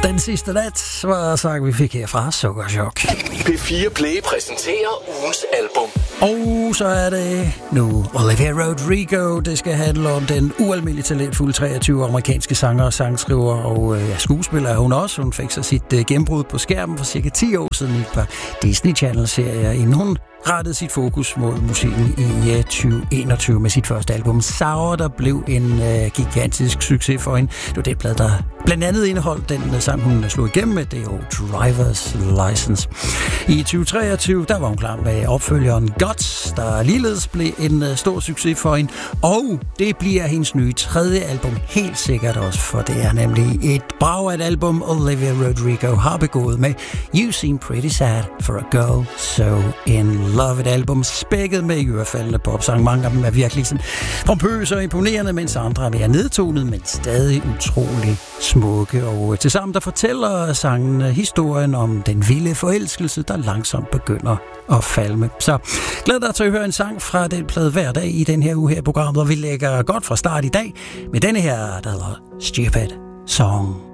Den sidste nat var sang, vi fik her fra Sukkerchok. P4 Play præsenterer ugens album. Og så er det nu Olivia Rodrigo. Det skal handle om den ualmindeligt talentfulde 23 amerikanske sanger og sangskriver og skuespiller er hun også. Hun fik så sit gennembrud på skærmen for cirka 10 år siden i et par Disney Channel-serier, inden hun rettede sit fokus mod musikken i 2021 med sit første album Sour, der blev en gigantisk succes for hende. Det var det plade, der blandt andet indeholdt den sang, hun slog igennem med, det er jo Driver's License. I 2023, der var hun klar med opfølgeren Guts, der ligeledes blev en stor succes for hende, og det bliver hendes nye tredje album helt sikkert også, for det er nemlig et brag af et album, Olivia Rodrigo har begået med You Seem Pretty Sad for a Girl So In Love, et album spækket med ørefaldende popsang. Mange af dem er virkelig sådan pompøse og imponerende, mens andre er mere nedtonet, men stadig utrolig smukke. Og tilsammen der fortæller sangen historien om den vilde forelskelse, der langsomt begynder at falme. Så glæd dig til at høre en sang fra den plade hver dag i den her uge her i programmet, og vi lægger godt fra start i dag med denne her, der hedder Stupid Song.